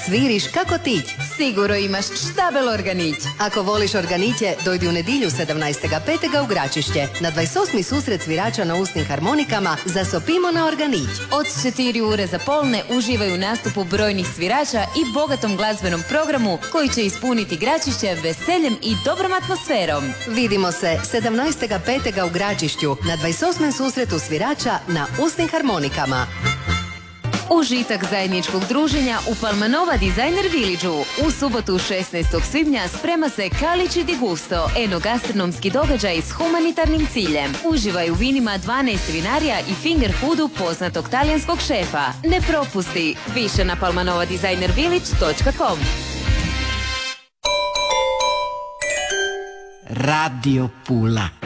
sviriš kako tić. Sigurno imaš štabel organić. Ako voliš organiće, dojdi u nedilju 17.5. u Gračišće na 28. susret svirača na usnim harmonikama Zasopimo na organić. Od 4 ure za polne uživaju u nastupu brojnih svirača i bogatom glazbenom programu koji će ispuniti Gračišće veseljem i dobrom atmosferom. Vidimo se 17.5. u Gračišću na 28. susretu svirača na usnim harmonikama. Užitak zajedničkog druženja u Palmanova Designer Village-u. U subotu 16. svibnja sprema se Kalići di Gusto, enogastronomski događaj s humanitarnim ciljem. Uživaj u vinima 12 vinarija i finger foodu poznatog talijanskog šefa. Ne propusti! Više na palmanovadesignervillage.com. Radio Pula.